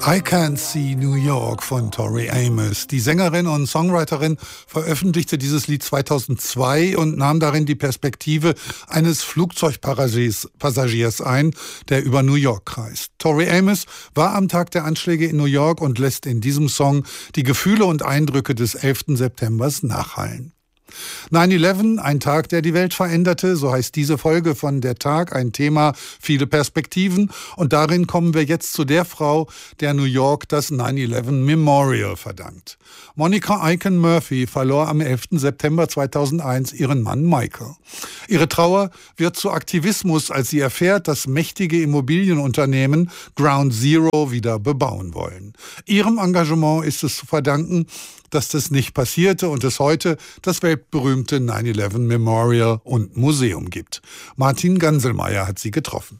I Can't See New York von Tori Amos. Die Sängerin und Songwriterin veröffentlichte dieses Lied 2002 und nahm darin die Perspektive eines Flugzeugpassagiers ein, der über New York kreist. Tori Amos war am Tag der Anschläge in New York und lässt in diesem Song die Gefühle und Eindrücke des 11. September nachhallen. 9/11, ein Tag, der die Welt veränderte, so heißt diese Folge von Der Tag, ein Thema, viele Perspektiven. Und darin kommen wir jetzt zu der Frau, der New York das 9/11 Memorial verdankt. Monica Aiken Murphy verlor am 11. September 2001 ihren Mann Michael. Ihre Trauer wird zu Aktivismus, als sie erfährt, dass mächtige Immobilienunternehmen Ground Zero wieder bebauen wollen. Ihrem Engagement ist es zu verdanken, dass das nicht passierte und es heute das weltberühmte 9/11 Memorial und Museum gibt. Martin Ganselmeier hat sie getroffen.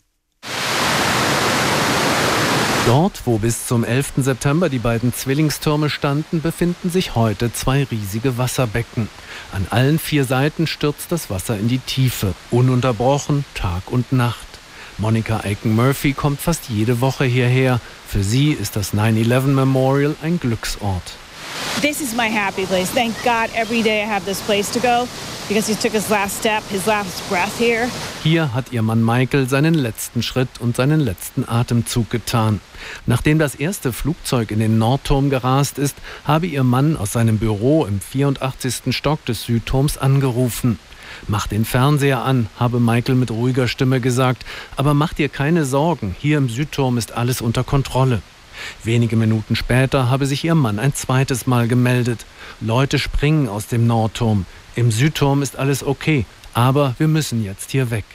Dort, wo bis zum 11. September die beiden Zwillingstürme standen, befinden sich heute zwei riesige Wasserbecken. An allen 4 Seiten stürzt das Wasser in die Tiefe, ununterbrochen, Tag und Nacht. Monica Aiken Murphy kommt fast jede Woche hierher. Für sie ist das 9/11 Memorial ein Glücksort. This is my happy place. Thank God every day I have this place to go because he took his last step, his last breath here. Hier hat ihr Mann Michael seinen letzten Schritt und seinen letzten Atemzug getan. Nachdem das erste Flugzeug in den Nordturm gerast ist, habe ihr Mann aus seinem Büro im 84. Stock des Südturms angerufen. Mach den Fernseher an, habe Michael mit ruhiger Stimme gesagt, aber mach dir keine Sorgen, hier im Südturm ist alles unter Kontrolle. Wenige Minuten später habe sich ihr Mann ein zweites Mal gemeldet. Leute springen aus dem Nordturm. Im Südturm ist alles okay, aber wir müssen jetzt hier weg.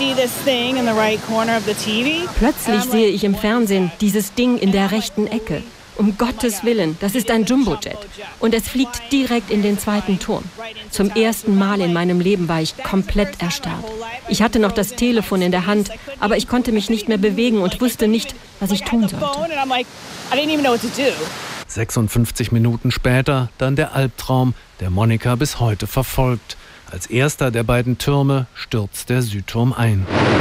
Plötzlich sehe ich im Fernsehen dieses Ding in der rechten Ecke. Um Gottes Willen, das ist ein Jumbojet. Und es fliegt direkt in den 2. Turm. Zum ersten Mal in meinem Leben war ich komplett erstarrt. Ich hatte noch das Telefon in der Hand, aber ich konnte mich nicht mehr bewegen und wusste nicht, was ich tun sollte. 56 Minuten später dann der Albtraum, der Monica bis heute verfolgt. Als erster der beiden Türme stürzt der Südturm ein.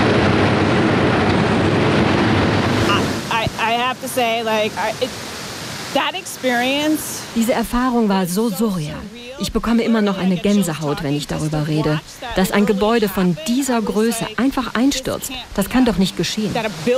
Diese Erfahrung war so surreal. Ich bekomme immer noch eine Gänsehaut, wenn ich darüber rede. Dass ein Gebäude von dieser Größe einfach einstürzt, das kann doch nicht geschehen.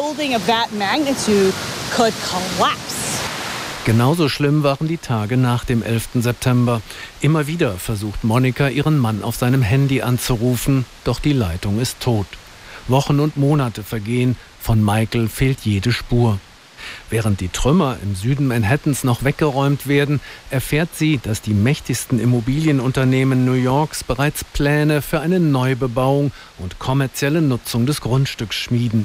Genauso schlimm waren die Tage nach dem 11. September. Immer wieder versucht Monica, ihren Mann auf seinem Handy anzurufen, doch die Leitung ist tot. Wochen und Monate vergehen, von Michael fehlt jede Spur. Während die Trümmer im Süden Manhattans noch weggeräumt werden, erfährt sie, dass die mächtigsten Immobilienunternehmen New Yorks bereits Pläne für eine Neubebauung und kommerzielle Nutzung des Grundstücks schmieden.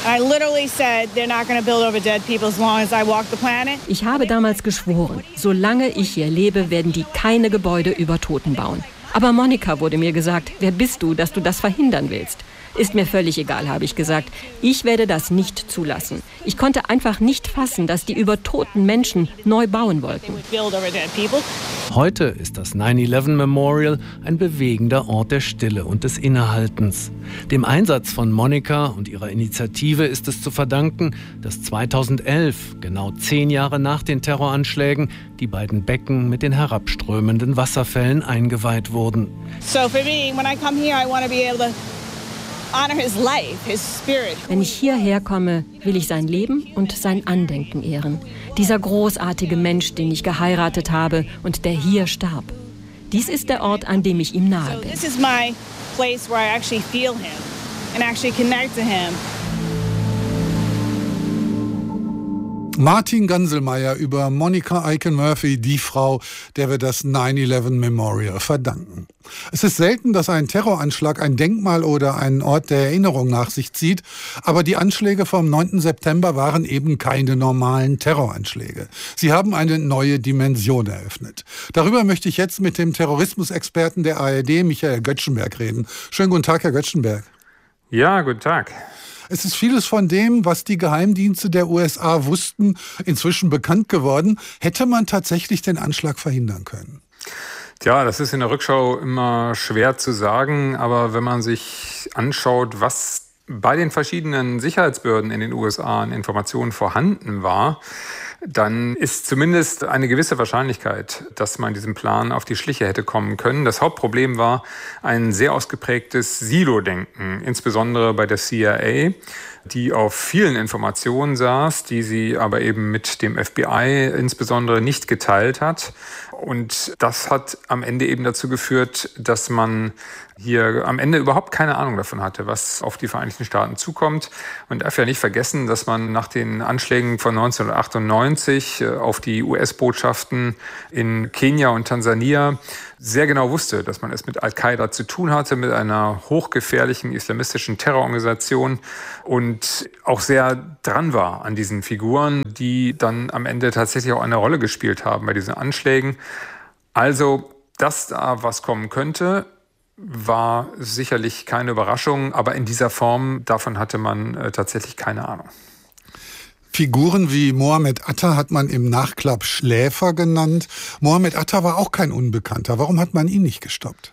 Ich habe damals geschworen, solange ich hier lebe, werden die keine Gebäude über Toten bauen. Aber Monica, wurde mir gesagt, wer bist du, dass du das verhindern willst? Ist mir völlig egal, habe ich gesagt. Ich werde das nicht zulassen. Ich konnte einfach nicht fassen, dass die über toten Menschen neu bauen wollten. Heute ist das 9/11 Memorial ein bewegender Ort der Stille und des Innehaltens. Dem Einsatz von Monica und ihrer Initiative ist es zu verdanken, dass 2011, genau 10 Jahre nach den Terroranschlägen, die beiden Becken mit den herabströmenden Wasserfällen eingeweiht wurden. So for me, when I come here, I want to be able to honor his life, his spirit. Wenn ich hierher komme, will ich sein Leben und sein Andenken ehren. Dieser großartige Mensch, den ich geheiratet habe und der hier starb. Dies ist der Ort, an dem ich ihm nahe bin. This is my place where I actually feel him and actually connect to him. Martin Ganselmeier über Monica Aiken Murphy, die Frau, der wir das 9/11 Memorial verdanken. Es ist selten, dass ein Terroranschlag ein Denkmal oder einen Ort der Erinnerung nach sich zieht, aber die Anschläge vom 9. September waren eben keine normalen Terroranschläge. Sie haben eine neue Dimension eröffnet. Darüber möchte ich jetzt mit dem Terrorismusexperten der ARD, Michael Göttschenberg, reden. Schönen guten Tag, Herr Göttschenberg. Ja, guten Tag. Es ist vieles von dem, was die Geheimdienste der USA wussten, inzwischen bekannt geworden. Hätte man tatsächlich den Anschlag verhindern können? Tja, das ist in der Rückschau immer schwer zu sagen, aber wenn man sich anschaut, was bei den verschiedenen Sicherheitsbehörden in den USA an Informationen vorhanden war, dann ist zumindest eine gewisse Wahrscheinlichkeit, dass man diesem Plan auf die Schliche hätte kommen können. Das Hauptproblem war ein sehr ausgeprägtes Silo-Denken, insbesondere bei der CIA, die auf vielen Informationen saß, die sie aber eben mit dem FBI insbesondere nicht geteilt hat. Und das hat am Ende eben dazu geführt, dass man hier am Ende überhaupt keine Ahnung davon hatte, was auf die Vereinigten Staaten zukommt. Man darf ja nicht vergessen, dass man nach den Anschlägen von 1998 auf die US-Botschaften in Kenia und Tansania sehr genau wusste, dass man es mit Al-Qaida zu tun hatte, mit einer hochgefährlichen islamistischen Terrororganisation und auch sehr dran war an diesen Figuren, die dann am Ende tatsächlich auch eine Rolle gespielt haben bei diesen Anschlägen. Also, dass da was kommen könnte, war sicherlich keine Überraschung, aber in dieser Form, davon hatte man tatsächlich keine Ahnung. Figuren wie Mohammed Atta hat man im Nachklapp Schläfer genannt. Mohammed Atta war auch kein Unbekannter. Warum hat man ihn nicht gestoppt?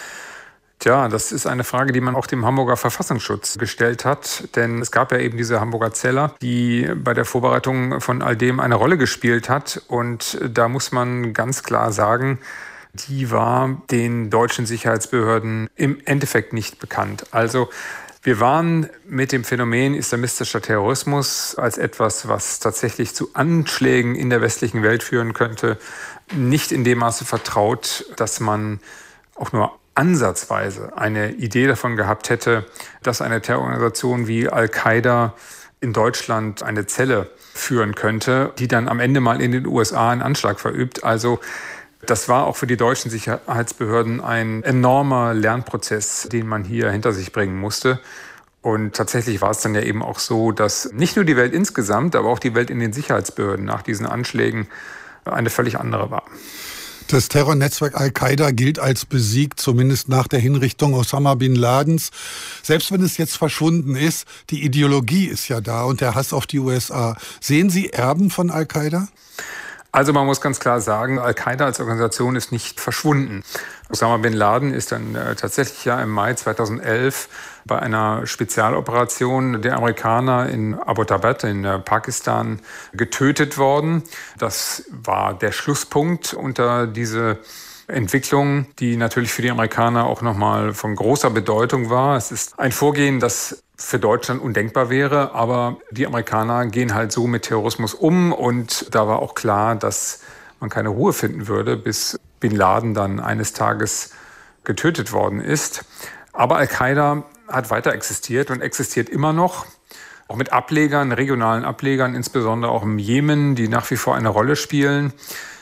Tja, das ist eine Frage, die man auch dem Hamburger Verfassungsschutz gestellt hat. Denn es gab ja eben diese Hamburger Zeller, die bei der Vorbereitung von all dem eine Rolle gespielt hat. Und da muss man ganz klar sagen, die war den deutschen Sicherheitsbehörden im Endeffekt nicht bekannt. Also wir waren mit dem Phänomen islamistischer Terrorismus als etwas, was tatsächlich zu Anschlägen in der westlichen Welt führen könnte, nicht in dem Maße vertraut, dass man auch nur ansatzweise eine Idee davon gehabt hätte, dass eine Terrororganisation wie Al-Qaida in Deutschland eine Zelle führen könnte, die dann am Ende mal in den USA einen Anschlag verübt. Also das war auch für die deutschen Sicherheitsbehörden ein enormer Lernprozess, den man hier hinter sich bringen musste. Und tatsächlich war es dann ja eben auch so, dass nicht nur die Welt insgesamt, aber auch die Welt in den Sicherheitsbehörden nach diesen Anschlägen eine völlig andere war. Das Terrornetzwerk Al-Qaida gilt als besiegt, zumindest nach der Hinrichtung Osama bin Ladens. Selbst wenn es jetzt verschwunden ist, die Ideologie ist ja da und der Hass auf die USA. Sehen Sie Erben von Al-Qaida? Also man muss ganz klar sagen, Al-Qaida als Organisation ist nicht verschwunden. Osama bin Laden ist dann tatsächlich ja im Mai 2011 bei einer Spezialoperation der Amerikaner in Abbottabad in Pakistan getötet worden. Das war der Schlusspunkt unter diese Entwicklung, die natürlich für die Amerikaner auch nochmal von großer Bedeutung war. Es ist ein Vorgehen, das für Deutschland undenkbar wäre, aber die Amerikaner gehen halt so mit Terrorismus um und da war auch klar, dass man keine Ruhe finden würde, bis Bin Laden dann eines Tages getötet worden ist. Aber Al-Qaida hat weiter existiert und existiert immer noch, auch mit Ablegern, regionalen Ablegern, insbesondere auch im Jemen, die nach wie vor eine Rolle spielen.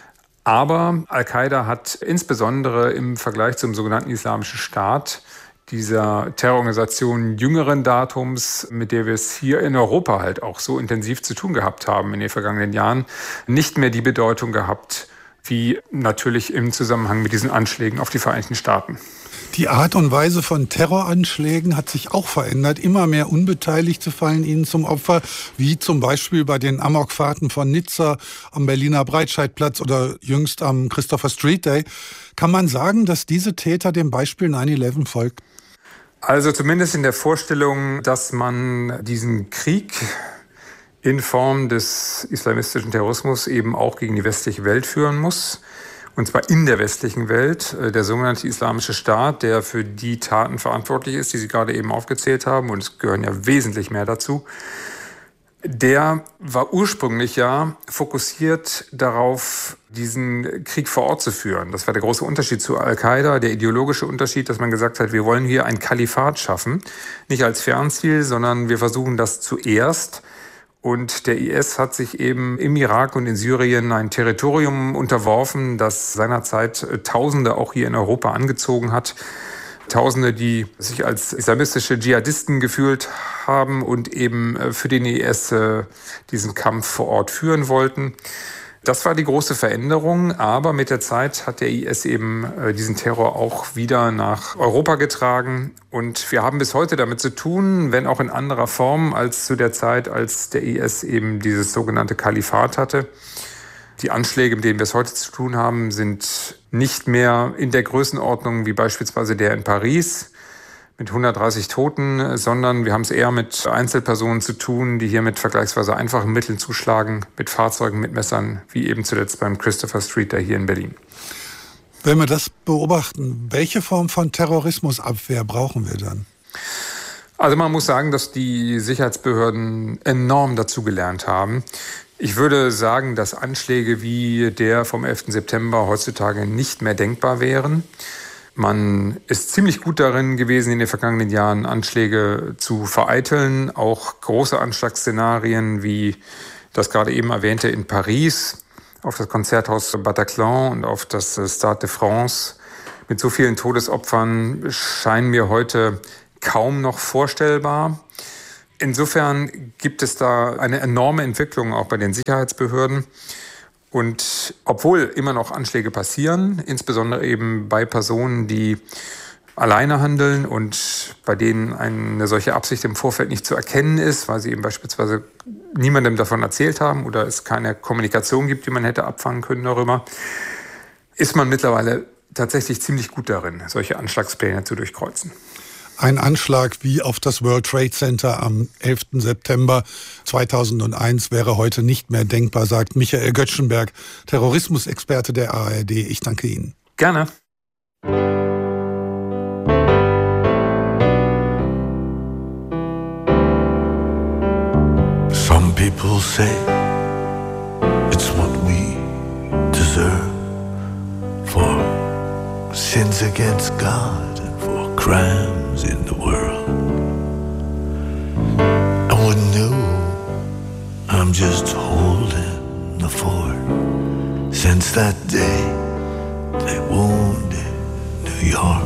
Aber Al-Qaida hat insbesondere im Vergleich zum sogenannten Islamischen Staat, dieser Terrororganisation jüngeren Datums, mit der wir es hier in Europa halt auch so intensiv zu tun gehabt haben in den vergangenen Jahren, nicht mehr die Bedeutung gehabt, wie natürlich im Zusammenhang mit diesen Anschlägen auf die Vereinigten Staaten. Die Art und Weise von Terroranschlägen hat sich auch verändert. Immer mehr Unbeteiligte fallen ihnen zum Opfer, wie zum Beispiel bei den Amokfahrten von Nizza am Berliner Breitscheidplatz oder jüngst am Christopher Street Day. Kann man sagen, dass diese Täter dem Beispiel 9/11 folgen? Also zumindest in der Vorstellung, dass man diesen Krieg in Form des islamistischen Terrorismus eben auch gegen die westliche Welt führen muss. Und zwar in der westlichen Welt. Der sogenannte Islamische Staat, der für die Taten verantwortlich ist, die Sie gerade eben aufgezählt haben, und es gehören ja wesentlich mehr dazu, der war ursprünglich ja fokussiert darauf, diesen Krieg vor Ort zu führen. Das war der große Unterschied zu Al-Qaida, der ideologische Unterschied, dass man gesagt hat, wir wollen hier ein Kalifat schaffen, nicht als Fernziel, sondern wir versuchen das zuerst. Und der IS hat sich eben im Irak und in Syrien ein Territorium unterworfen, das seinerzeit Tausende auch hier in Europa angezogen hat. Tausende, die sich als islamistische Dschihadisten gefühlt haben und eben für den IS diesen Kampf vor Ort führen wollten. Das war die große Veränderung, aber mit der Zeit hat der IS eben diesen Terror auch wieder nach Europa getragen. Und wir haben bis heute damit zu tun, wenn auch in anderer Form als zu der Zeit, als der IS eben dieses sogenannte Kalifat hatte. Die Anschläge, mit denen wir es heute zu tun haben, sind nicht mehr in der Größenordnung wie beispielsweise der in Paris. mit 130 Toten, sondern wir haben es eher mit Einzelpersonen zu tun, die hier mit vergleichsweise einfachen Mitteln zuschlagen, mit Fahrzeugen, mit Messern, wie eben zuletzt beim Christopher Street hier in Berlin. Wenn wir das beobachten, welche Form von Terrorismusabwehr brauchen wir dann? Also man muss sagen, dass die Sicherheitsbehörden enorm dazugelernt haben. Ich würde sagen, dass Anschläge wie der vom 11. September heutzutage nicht mehr denkbar wären. Man ist ziemlich gut darin gewesen, in den vergangenen Jahren Anschläge zu vereiteln. Auch große Anschlagsszenarien wie das gerade eben erwähnte in Paris, auf das Konzerthaus Bataclan und auf das Stade de France mit so vielen Todesopfern scheinen mir heute kaum noch vorstellbar. Insofern gibt es da eine enorme Entwicklung auch bei den Sicherheitsbehörden. Und obwohl immer noch Anschläge passieren, insbesondere eben bei Personen, die alleine handeln und bei denen eine solche Absicht im Vorfeld nicht zu erkennen ist, weil sie eben beispielsweise niemandem davon erzählt haben oder es keine Kommunikation gibt, die man hätte abfangen können darüber, ist man mittlerweile tatsächlich ziemlich gut darin, solche Anschlagspläne zu durchkreuzen. Ein Anschlag wie auf das World Trade Center am 11. September 2001 wäre heute nicht mehr denkbar, sagt Michael Göttschenberg, Terrorismusexperte der ARD. Ich danke Ihnen. Gerne. Some people say it's what we deserve for sins against God and for crimes in the world. I wouldn't know, I'm just holding the fort. Since that day they wounded New York.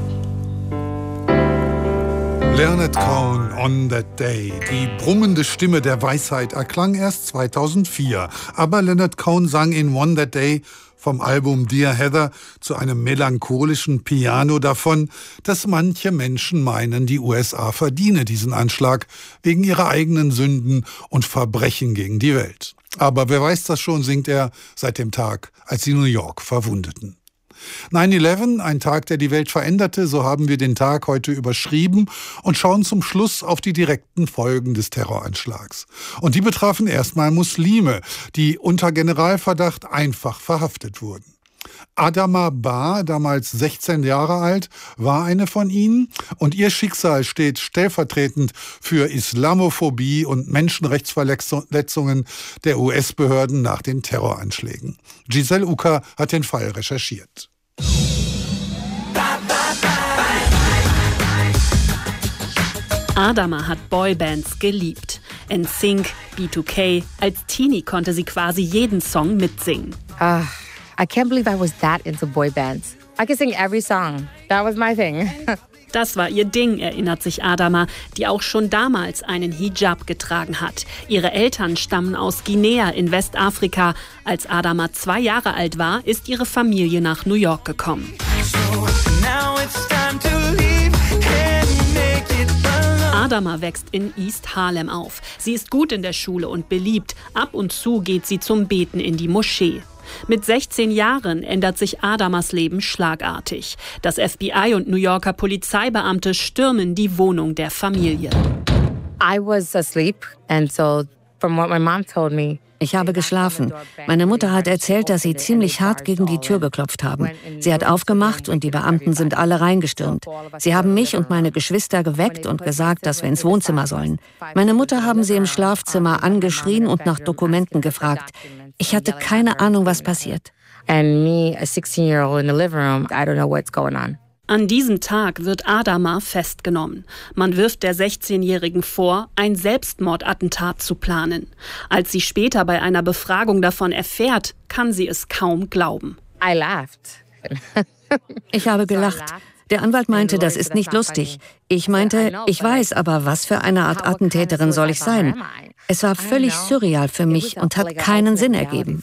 Leonard Cohen, On That Day. Die brummende Stimme der Weisheit erklang erst 2004. Aber Leonard Cohen sang in On That Day vom Album Dear Heather zu einem melancholischen Piano davon, dass manche Menschen meinen, die USA verdiene diesen Anschlag wegen ihrer eigenen Sünden und Verbrechen gegen die Welt. Aber wer weiß das schon, singt er seit dem Tag, als sie New York verwundeten. 9/11, ein Tag, der die Welt veränderte, so haben wir den Tag heute überschrieben und schauen zum Schluss auf die direkten Folgen des Terroranschlags. Und die betrafen erstmal Muslime, die unter Generalverdacht einfach verhaftet wurden. Adama Ba, damals 16 Jahre alt, war eine von ihnen und ihr Schicksal steht stellvertretend für Islamophobie und Menschenrechtsverletzungen der US-Behörden nach den Terroranschlägen. Giselle Ucker hat den Fall recherchiert. Adama hat Boybands geliebt. NSYNC, B2K. Als Teenie konnte sie quasi jeden Song mitsingen. I can't believe I was that into boy bands. I could sing every song. That was my thing. Das war ihr Ding, erinnert sich Adama, die auch schon damals einen Hijab getragen hat. Ihre Eltern stammen aus Guinea in Westafrika. Als Adama 2 Jahre alt war, ist ihre Familie nach New York gekommen. Adama wächst in East Harlem auf. Sie ist gut in der Schule und beliebt. Ab und zu geht sie zum Beten in die Moschee. Mit 16 Jahren ändert sich Adamas Leben schlagartig. Das FBI und New Yorker Polizeibeamte stürmen die Wohnung der Familie. I was asleep and so from what my mom told me. Ich habe geschlafen. Meine Mutter hat erzählt, dass sie ziemlich hart gegen die Tür geklopft haben. Sie hat aufgemacht und die Beamten sind alle reingestürmt. Sie haben mich und meine Geschwister geweckt und gesagt, dass wir ins Wohnzimmer sollen. Meine Mutter haben sie im Schlafzimmer angeschrien und nach Dokumenten gefragt. Ich hatte keine Ahnung, was passiert. And me, a 16-year-old in the living room, I don't know what's going on. An diesem Tag wird Adama festgenommen. Man wirft der 16-Jährigen vor, ein Selbstmordattentat zu planen. Als sie später bei einer Befragung davon erfährt, kann sie es kaum glauben. I laughed. Ich habe gelacht. Der Anwalt meinte, das ist nicht lustig. Ich meinte, ich weiß, aber was für eine Art Attentäterin soll ich sein? Es war völlig surreal für mich und hat keinen Sinn ergeben.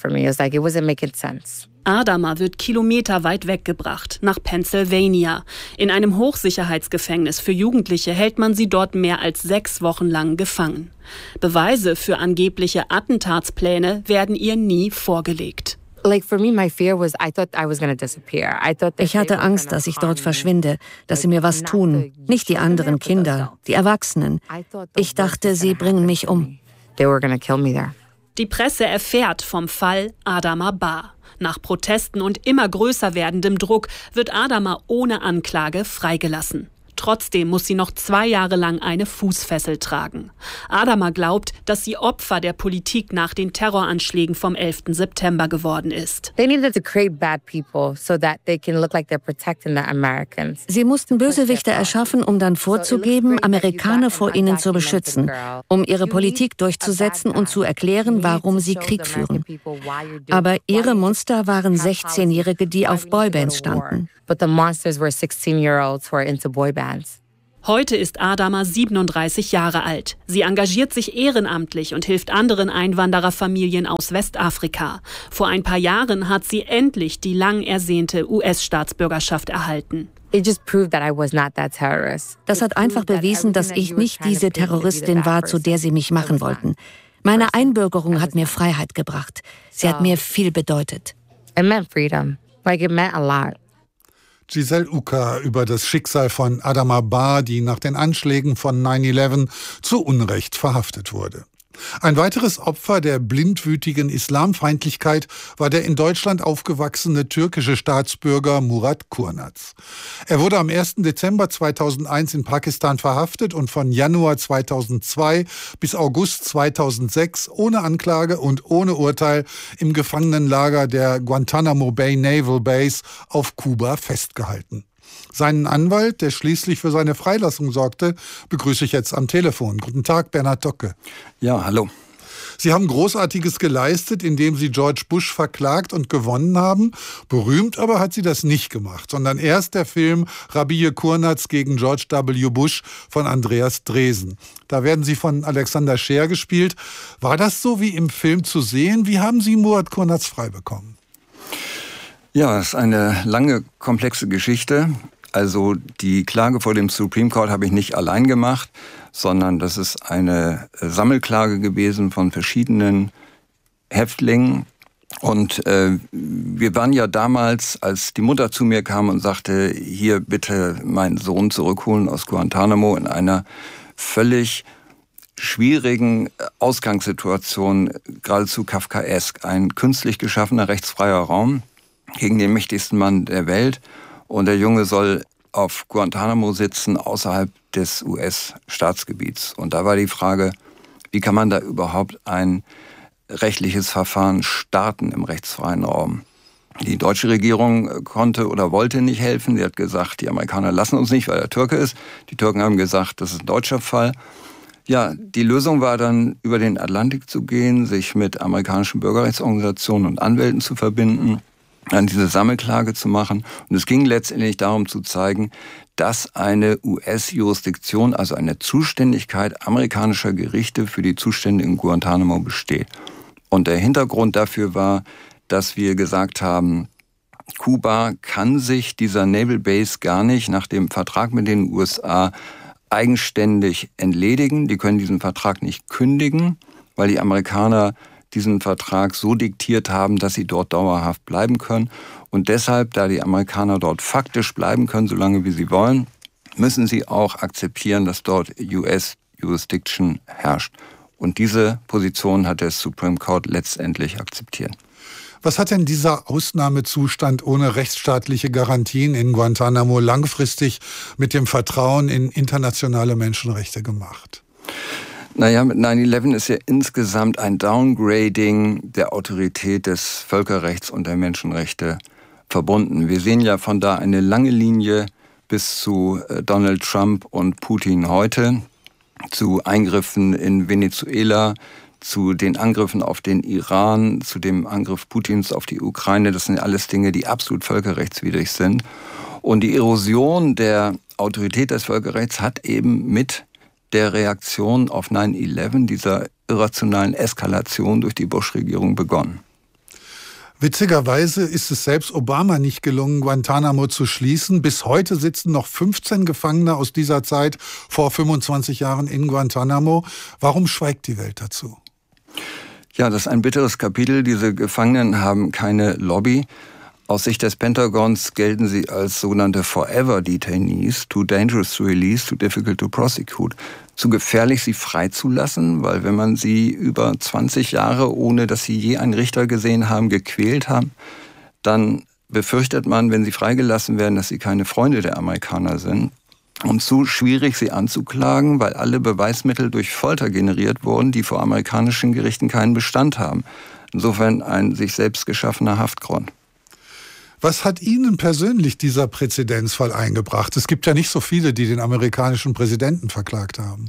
Adama wird kilometerweit weggebracht, nach Pennsylvania. In einem Hochsicherheitsgefängnis für Jugendliche hält man sie dort mehr als 6 Wochen lang gefangen. Beweise für angebliche Attentatspläne werden ihr nie vorgelegt. Ich hatte Angst, dass ich dort verschwinde, dass sie mir was tun. Nicht die anderen Kinder, die Erwachsenen. Ich dachte, sie bringen mich um. Die Presse erfährt vom Fall Adama Ba. Nach Protesten und immer größer werdendem Druck wird Adama ohne Anklage freigelassen. Trotzdem muss sie noch 2 Jahre lang eine Fußfessel tragen. Adama glaubt, dass sie Opfer der Politik nach den Terroranschlägen vom 11. September geworden ist. Sie mussten Bösewichte erschaffen, um dann vorzugeben, Amerikaner vor ihnen zu beschützen, um ihre Politik durchzusetzen und zu erklären, warum sie Krieg führen. Aber ihre Monster waren 16-Jährige, die auf Boybands standen. Heute ist Adama 37 Jahre alt. Sie engagiert sich ehrenamtlich und hilft anderen Einwandererfamilien aus Westafrika. Vor ein paar Jahren hat sie endlich die lang ersehnte US-Staatsbürgerschaft erhalten. Das hat einfach bewiesen, dass ich nicht diese Terroristin war, zu der sie mich machen wollten. Meine Einbürgerung hat mir Freiheit gebracht. Sie hat mir viel bedeutet. Giselle Uka über das Schicksal von Adama Ba, die nach den Anschlägen von 9/11 zu Unrecht verhaftet wurde. Ein weiteres Opfer der blindwütigen Islamfeindlichkeit war der in Deutschland aufgewachsene türkische Staatsbürger Murat Kurnaz. Er wurde am 1. Dezember 2001 in Pakistan verhaftet und von Januar 2002 bis August 2006 ohne Anklage und ohne Urteil im Gefangenenlager der Guantanamo Bay Naval Base auf Kuba festgehalten. Seinen Anwalt, der schließlich für seine Freilassung sorgte, begrüße ich jetzt am Telefon. Guten Tag, Bernhard Docke. Ja, hallo. Sie haben Großartiges geleistet, indem Sie George Bush verklagt und gewonnen haben. Berühmt aber hat Sie das nicht gemacht, sondern erst der Film Rabih Kurnaz gegen George W. Bush von Andreas Dresen. Da werden Sie von Alexander Scheer gespielt. War das so wie im Film zu sehen? Wie haben Sie Murat Kurnaz frei bekommen? Ja, es ist eine lange, komplexe Geschichte. Also die Klage vor dem Supreme Court habe ich nicht allein gemacht, sondern das ist eine Sammelklage gewesen von verschiedenen Häftlingen. Und wir waren ja damals, als die Mutter zu mir kam und sagte, hier bitte meinen Sohn zurückholen aus Guantanamo, in einer völlig schwierigen Ausgangssituation, geradezu kafkaesk. Ein künstlich geschaffener rechtsfreier Raum gegen den mächtigsten Mann der Welt. Und der Junge soll auf Guantanamo sitzen, außerhalb des US-Staatsgebiets. Und da war die Frage, wie kann man da überhaupt ein rechtliches Verfahren starten im rechtsfreien Raum? Die deutsche Regierung konnte oder wollte nicht helfen. Sie hat gesagt, die Amerikaner lassen uns nicht, weil er Türke ist. Die Türken haben gesagt, das ist ein deutscher Fall. Ja, die Lösung war dann, über den Atlantik zu gehen, sich mit amerikanischen Bürgerrechtsorganisationen und Anwälten zu verbinden, an diese Sammelklage zu machen. Und es ging letztendlich darum zu zeigen, dass eine US-Jurisdiktion, also eine Zuständigkeit amerikanischer Gerichte für die Zustände in Guantanamo besteht. Und der Hintergrund dafür war, dass wir gesagt haben, Kuba kann sich dieser Naval Base gar nicht nach dem Vertrag mit den USA eigenständig entledigen. Die können diesen Vertrag nicht kündigen, weil die Amerikaner diesen Vertrag so diktiert haben, dass sie dort dauerhaft bleiben können. Und deshalb, da die Amerikaner dort faktisch bleiben können, solange wie sie wollen, müssen sie auch akzeptieren, dass dort US-Jurisdiction herrscht. Und diese Position hat der Supreme Court letztendlich akzeptiert. Was hat denn dieser Ausnahmezustand ohne rechtsstaatliche Garantien in Guantanamo langfristig mit dem Vertrauen in internationale Menschenrechte gemacht? Naja, mit 9/11 ist ja insgesamt ein Downgrading der Autorität des Völkerrechts und der Menschenrechte verbunden. Wir sehen ja von da eine lange Linie bis zu Donald Trump und Putin heute, zu Eingriffen in Venezuela, zu den Angriffen auf den Iran, zu dem Angriff Putins auf die Ukraine. Das sind alles Dinge, die absolut völkerrechtswidrig sind. Und die Erosion der Autorität des Völkerrechts hat eben mit der Reaktion auf 9/11, dieser irrationalen Eskalation durch die Bush-Regierung begonnen. Witzigerweise ist es selbst Obama nicht gelungen, Guantanamo zu schließen. Bis heute sitzen noch 15 Gefangene aus dieser Zeit vor 25 Jahren in Guantanamo. Warum schweigt die Welt dazu? Ja, das ist ein bitteres Kapitel. Diese Gefangenen haben keine Lobby. Aus Sicht des Pentagons gelten sie als sogenannte Forever Detainees, too dangerous to release, too difficult to prosecute. Zu gefährlich, sie freizulassen, weil wenn man sie über 20 Jahre, ohne dass sie je einen Richter gesehen haben, gequält haben, dann befürchtet man, wenn sie freigelassen werden, dass sie keine Freunde der Amerikaner sind. Und zu schwierig, sie anzuklagen, weil alle Beweismittel durch Folter generiert wurden, die vor amerikanischen Gerichten keinen Bestand haben. Insofern ein sich selbst geschaffener Haftgrund. Was hat Ihnen persönlich dieser Präzedenzfall eingebracht? Es gibt ja nicht so viele, die den amerikanischen Präsidenten verklagt haben.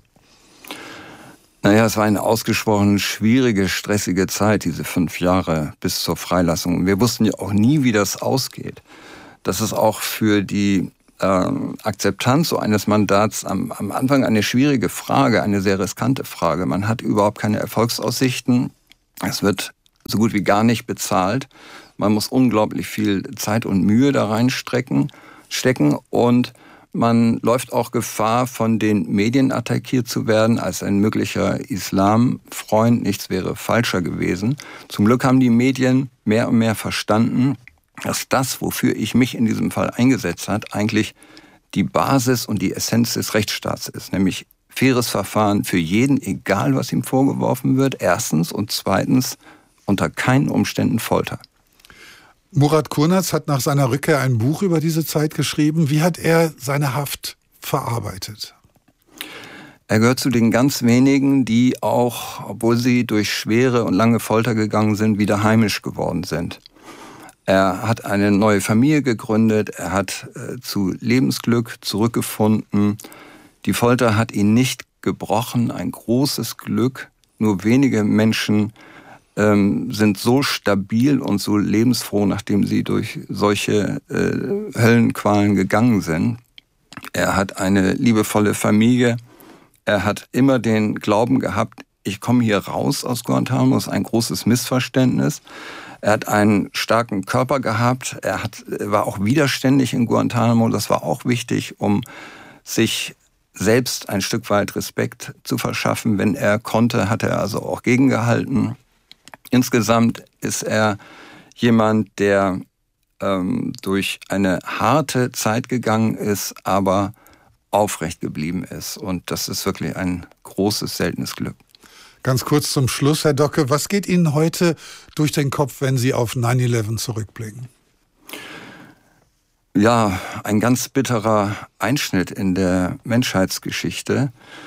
Naja, es war eine ausgesprochen schwierige, stressige Zeit, diese 5 Jahre bis zur Freilassung. Wir wussten ja auch nie, wie das ausgeht. Das ist auch für die Akzeptanz so eines Mandats am Anfang eine schwierige Frage, eine sehr riskante Frage. Man hat überhaupt keine Erfolgsaussichten. Es wird so gut wie gar nicht bezahlt. Man muss unglaublich viel Zeit und Mühe da reinstecken und man läuft auch Gefahr, von den Medien attackiert zu werden als ein möglicher Islamfreund. Nichts wäre falscher gewesen. Zum Glück haben die Medien mehr und mehr verstanden, dass das, wofür ich mich in diesem Fall eingesetzt habe, eigentlich die Basis und die Essenz des Rechtsstaats ist, nämlich faires Verfahren für jeden, egal was ihm vorgeworfen wird, erstens, und zweitens unter keinen Umständen Folter. Murat Kurnaz hat nach seiner Rückkehr ein Buch über diese Zeit geschrieben. Wie hat er seine Haft verarbeitet? Er gehört zu den ganz wenigen, die auch, obwohl sie durch schwere und lange Folter gegangen sind, wieder heimisch geworden sind. Er hat eine neue Familie gegründet, er hat zu Lebensglück zurückgefunden. Die Folter hat ihn nicht gebrochen, ein großes Glück. Nur wenige Menschen sind so stabil und so lebensfroh, nachdem sie durch solche Höllenqualen gegangen sind. Er hat eine liebevolle Familie. Er hat immer den Glauben gehabt, ich komme hier raus aus Guantanamo, das ist ein großes Missverständnis. Er hat einen starken Körper gehabt. Er war auch widerständig in Guantanamo. Das war auch wichtig, um sich selbst ein Stück weit Respekt zu verschaffen. Wenn er konnte, hat er also auch gegengehalten. Insgesamt ist er jemand, der durch eine harte Zeit gegangen ist, aber aufrecht geblieben ist. Und das ist wirklich ein großes, seltenes Glück. Ganz kurz zum Schluss, Herr Docke, was geht Ihnen heute durch den Kopf, wenn Sie auf 9/11 zurückblicken? Ja, ein ganz bitterer Einschnitt in der Menschheitsgeschichte,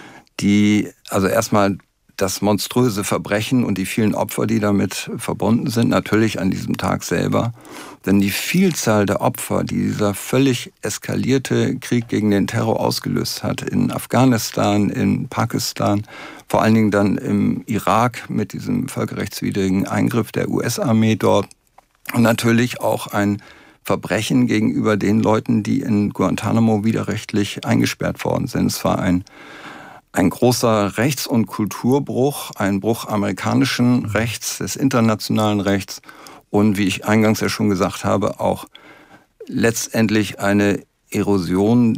also erstmal das monströse Verbrechen und die vielen Opfer, die damit verbunden sind, natürlich an diesem Tag selber. Denn die Vielzahl der Opfer, die dieser völlig eskalierte Krieg gegen den Terror ausgelöst hat, in Afghanistan, in Pakistan, vor allen Dingen dann im Irak mit diesem völkerrechtswidrigen Eingriff der US-Armee dort und natürlich auch ein Verbrechen gegenüber den Leuten, die in Guantanamo widerrechtlich eingesperrt worden sind. Es war ein großer Rechts- und Kulturbruch, ein Bruch amerikanischen Rechts, des internationalen Rechts und, wie ich eingangs ja schon gesagt habe, auch letztendlich eine Erosion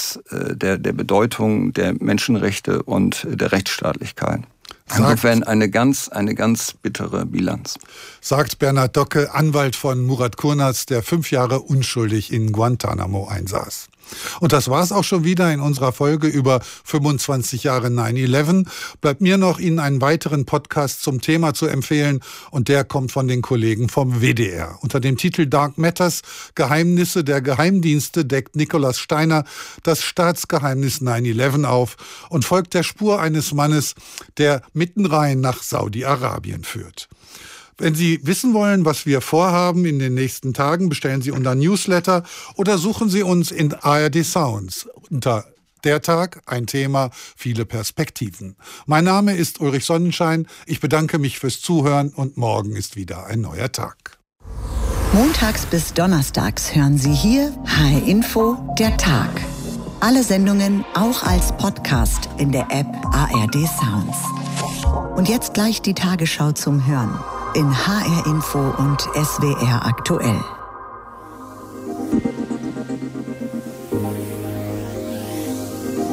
der Bedeutung der Menschenrechte und der Rechtsstaatlichkeit. Insofern eine ganz bittere Bilanz. Sagt Bernhard Docke, Anwalt von Murat Kurnaz, der 5 Jahre unschuldig in Guantanamo einsaß. Und das war's auch schon wieder in unserer Folge über 25 Jahre 9/11. Bleibt mir noch, Ihnen einen weiteren Podcast zum Thema zu empfehlen. Und der kommt von den Kollegen vom WDR. Unter dem Titel Dark Matters, Geheimnisse der Geheimdienste, deckt Nikolaus Steiner das Staatsgeheimnis 9/11 auf und folgt der Spur eines Mannes, der mitten rein nach Saudi-Arabien führt. Wenn Sie wissen wollen, was wir vorhaben in den nächsten Tagen, bestellen Sie unser Newsletter oder suchen Sie uns in ARD Sounds unter Der Tag, ein Thema, viele Perspektiven. Mein Name ist Ulrich Sonnenschein. Ich bedanke mich fürs Zuhören und morgen ist wieder ein neuer Tag. Montags bis donnerstags hören Sie hier HR Info, Der Tag. Alle Sendungen auch als Podcast in der App ARD Sounds. Und jetzt gleich die Tagesschau zum Hören in HR Info und SWR aktuell.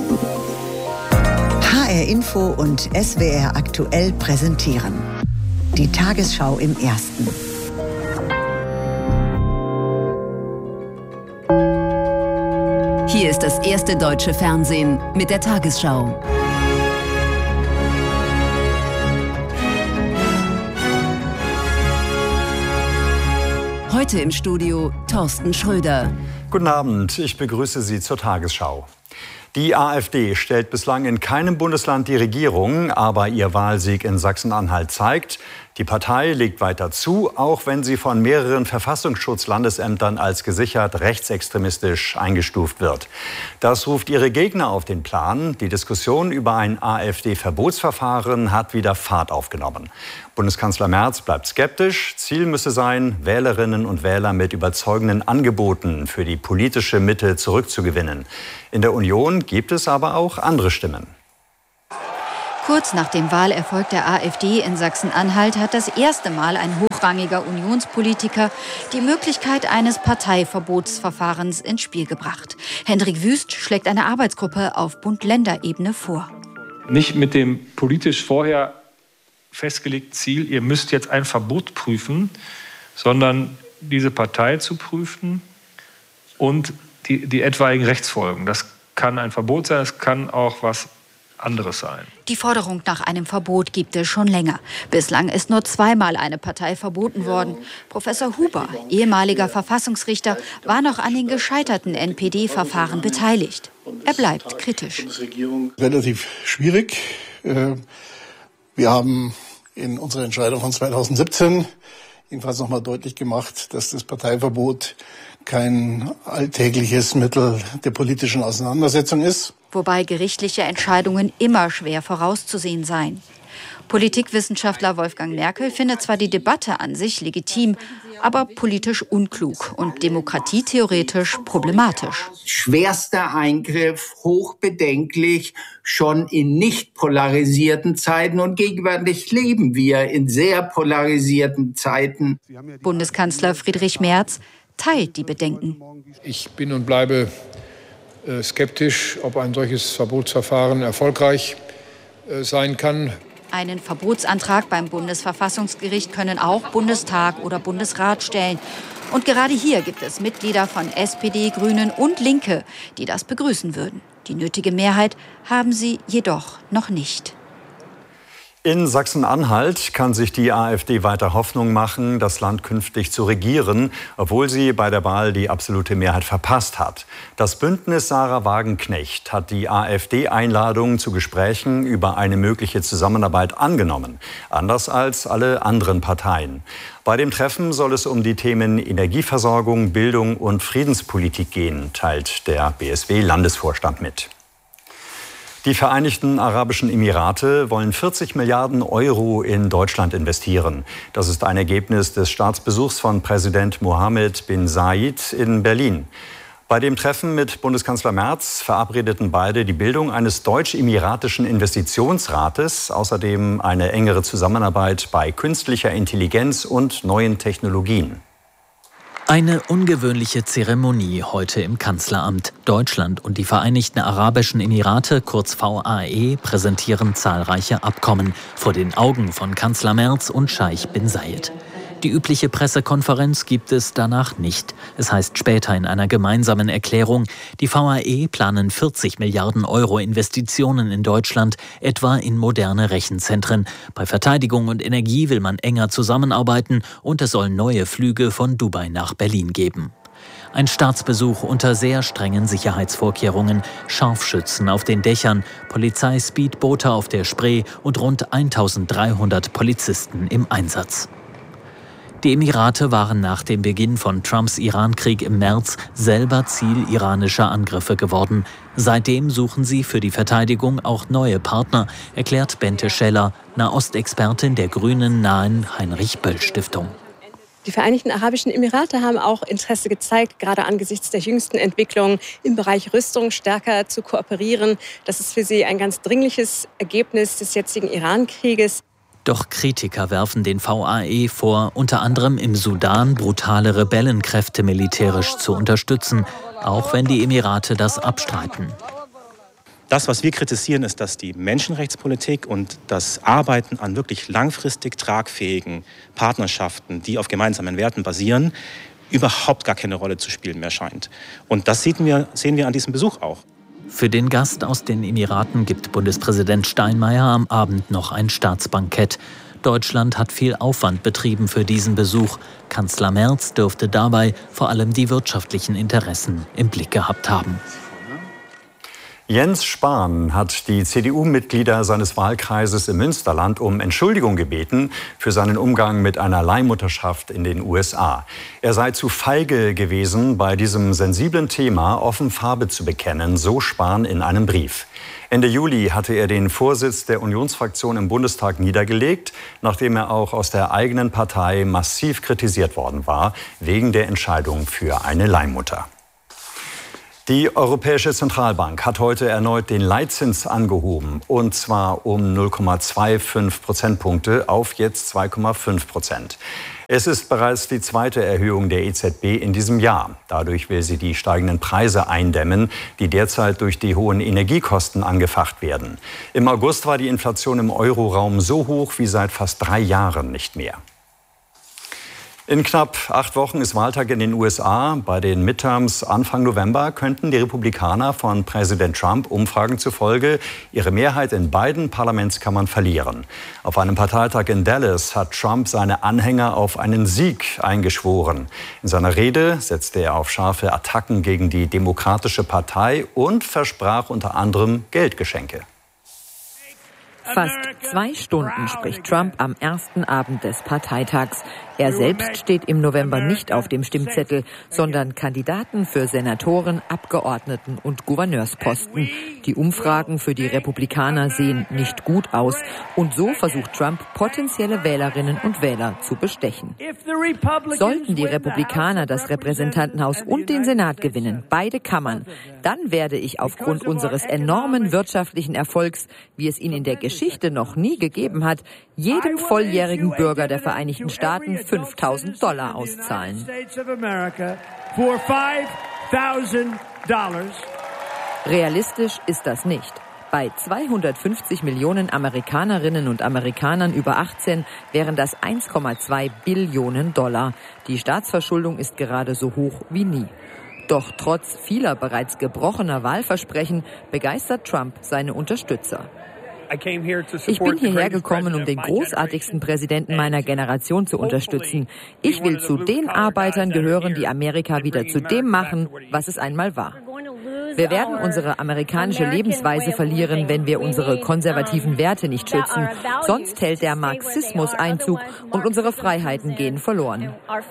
HR Info und SWR aktuell präsentieren. Die Tagesschau im Ersten. Hier ist das erste deutsche Fernsehen mit der Tagesschau. Heute im Studio Thorsten Schröder. Guten Abend, ich begrüße Sie zur Tagesschau. Die AfD stellt bislang in keinem Bundesland die Regierung, aber ihr Wahlsieg in Sachsen-Anhalt zeigt, die Partei legt weiter zu, auch wenn sie von mehreren Verfassungsschutzlandesämtern als gesichert rechtsextremistisch eingestuft wird. Das ruft ihre Gegner auf den Plan. Die Diskussion über ein AfD-Verbotsverfahren hat wieder Fahrt aufgenommen. Bundeskanzler Merz bleibt skeptisch. Ziel müsse sein, Wählerinnen und Wähler mit überzeugenden Angeboten für die politische Mitte zurückzugewinnen. In der Union gibt es aber auch andere Stimmen. Kurz nach dem Wahlerfolg der AfD in Sachsen-Anhalt hat das erste Mal ein hochrangiger Unionspolitiker die Möglichkeit eines Parteiverbotsverfahrens ins Spiel gebracht. Hendrik Wüst schlägt eine Arbeitsgruppe auf Bund-Länder-Ebene vor. Nicht mit dem politisch vorher festgelegten Ziel, ihr müsst jetzt ein Verbot prüfen, sondern diese Partei zu prüfen und die etwaigen Rechtsfolgen. Das kann ein Verbot sein, das kann auch was anderes sein. Die Forderung nach einem Verbot gibt es schon länger. Bislang ist nur zweimal eine Partei verboten worden. Professor Huber, ehemaliger Verfassungsrichter, war noch an den gescheiterten NPD-Verfahren beteiligt. Er bleibt kritisch. Relativ schwierig. Wir haben in unserer Entscheidung von 2017 jedenfalls noch mal deutlich gemacht, dass das Parteiverbot kein alltägliches Mittel der politischen Auseinandersetzung ist. Wobei gerichtliche Entscheidungen immer schwer vorauszusehen seien. Politikwissenschaftler Wolfgang Merkel findet zwar die Debatte an sich legitim, aber politisch unklug und demokratietheoretisch problematisch. Schwerster Eingriff, hochbedenklich, schon in nicht polarisierten Zeiten. Und gegenwärtig leben wir in sehr polarisierten Zeiten. Bundeskanzler Friedrich Merz teilt die Bedenken. Ich bin und bleibe skeptisch, ob ein solches Verbotsverfahren erfolgreich sein kann. Einen Verbotsantrag beim Bundesverfassungsgericht können auch Bundestag oder Bundesrat stellen. Und gerade hier gibt es Mitglieder von SPD, Grünen und Linke, die das begrüßen würden. Die nötige Mehrheit haben sie jedoch noch nicht. In Sachsen-Anhalt kann sich die AfD weiter Hoffnung machen, das Land künftig zu regieren, obwohl sie bei der Wahl die absolute Mehrheit verpasst hat. Das Bündnis Sarah Wagenknecht hat die AfD-Einladung zu Gesprächen über eine mögliche Zusammenarbeit angenommen, anders als alle anderen Parteien. Bei dem Treffen soll es um die Themen Energieversorgung, Bildung und Friedenspolitik gehen, teilt der BSW-Landesvorstand mit. Die Vereinigten Arabischen Emirate wollen 40 Milliarden Euro in Deutschland investieren. Das ist ein Ergebnis des Staatsbesuchs von Präsident Mohammed bin Zayed in Berlin. Bei dem Treffen mit Bundeskanzler Merz verabredeten beide die Bildung eines deutsch-emiratischen Investitionsrates, außerdem eine engere Zusammenarbeit bei künstlicher Intelligenz und neuen Technologien. Eine ungewöhnliche Zeremonie heute im Kanzleramt. Deutschland und die Vereinigten Arabischen Emirate, kurz VAE, präsentieren zahlreiche Abkommen vor den Augen von Kanzler Merz und Scheich bin Zayed. Die übliche Pressekonferenz gibt es danach nicht. Es heißt später in einer gemeinsamen Erklärung, die VAE planen 40 Milliarden Euro Investitionen in Deutschland, etwa in moderne Rechenzentren. Bei Verteidigung und Energie will man enger zusammenarbeiten und es soll neue Flüge von Dubai nach Berlin geben. Ein Staatsbesuch unter sehr strengen Sicherheitsvorkehrungen, Scharfschützen auf den Dächern, Polizeispeedboote auf der Spree und rund 1300 Polizisten im Einsatz. Die Emirate waren nach dem Beginn von Trumps Irankrieg im März selber Ziel iranischer Angriffe geworden. Seitdem suchen sie für die Verteidigung auch neue Partner, erklärt Bente Scheller, Nahostexpertin der Grünen nahen Heinrich-Böll-Stiftung. Die Vereinigten Arabischen Emirate haben auch Interesse gezeigt, gerade angesichts der jüngsten Entwicklungen im Bereich Rüstung stärker zu kooperieren. Das ist für sie ein ganz dringliches Ergebnis des jetzigen Iran-Krieges. Doch Kritiker werfen den VAE vor, unter anderem im Sudan brutale Rebellenkräfte militärisch zu unterstützen, auch wenn die Emirate das abstreiten. Das, was wir kritisieren, ist, dass die Menschenrechtspolitik und das Arbeiten an wirklich langfristig tragfähigen Partnerschaften, die auf gemeinsamen Werten basieren, überhaupt gar keine Rolle zu spielen mehr scheint. Und das sehen wir an diesem Besuch auch. Für den Gast aus den Emiraten gibt Bundespräsident Steinmeier am Abend noch ein Staatsbankett. Deutschland hat viel Aufwand betrieben für diesen Besuch. Kanzler Merz dürfte dabei vor allem die wirtschaftlichen Interessen im Blick gehabt haben. Jens Spahn hat die CDU-Mitglieder seines Wahlkreises im Münsterland um Entschuldigung gebeten für seinen Umgang mit einer Leihmutterschaft in den USA. Er sei zu feige gewesen, bei diesem sensiblen Thema offen Farbe zu bekennen, so Spahn in einem Brief. Ende Juli hatte er den Vorsitz der Unionsfraktion im Bundestag niedergelegt, nachdem er auch aus der eigenen Partei massiv kritisiert worden war, wegen der Entscheidung für eine Leihmutter. Die Europäische Zentralbank hat heute erneut den Leitzins angehoben, und zwar um 0,25 Prozentpunkte auf jetzt 2,5%. Es ist bereits die zweite Erhöhung der EZB in diesem Jahr. Dadurch will sie die steigenden Preise eindämmen, die derzeit durch die hohen Energiekosten angefacht werden. Im August war die Inflation im Euroraum so hoch wie seit fast 3 Jahren nicht mehr. In knapp 8 Wochen ist Wahltag in den USA. Bei den Midterms Anfang November könnten die Republikaner von Präsident Trump Umfragen zufolge ihre Mehrheit in beiden Parlamentskammern verlieren. Auf einem Parteitag in Dallas hat Trump seine Anhänger auf einen Sieg eingeschworen. In seiner Rede setzte er auf scharfe Attacken gegen die Demokratische Partei und versprach unter anderem Geldgeschenke. Fast 2 Stunden spricht Trump am ersten Abend des Parteitags. Er selbst steht im November nicht auf dem Stimmzettel, sondern Kandidaten für Senatoren, Abgeordneten und Gouverneursposten. Die Umfragen für die Republikaner sehen nicht gut aus. Und so versucht Trump, potenzielle Wählerinnen und Wähler zu bestechen. Sollten die Republikaner das Repräsentantenhaus und den Senat gewinnen, beide Kammern, dann werde ich aufgrund unseres enormen wirtschaftlichen Erfolgs, wie es ihn in der Geschichte noch nie gegeben hat, jedem volljährigen Bürger der Vereinigten Staaten $5.000 auszahlen. Realistisch ist das nicht. Bei 250 Millionen Amerikanerinnen und Amerikanern über 18 wären das 1,2 Billionen $. Die Staatsverschuldung ist gerade so hoch wie nie. Doch trotz vieler bereits gebrochener Wahlversprechen begeistert Trump seine Unterstützer. Ich bin hierher gekommen, um den großartigsten Präsidenten meiner Generation zu unterstützen. Ich will zu den Arbeitern gehören, die Amerika wieder zu dem machen, was es einmal war. Wir werden unsere amerikanische Lebensweise verlieren, wenn wir unsere konservativen Werte nicht schützen. Sonst hält der Marxismus Einzug und unsere Freiheiten gehen verloren.